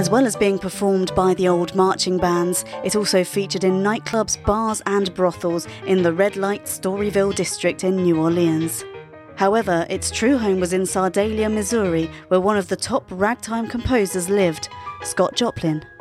As well as being performed by the old marching bands, it also featured in nightclubs, bars and brothels in the red light Storyville district in New Orleans. However, its true home was in Sardalia, Missouri, where one of the top ragtime composers lived, Scott Joplin.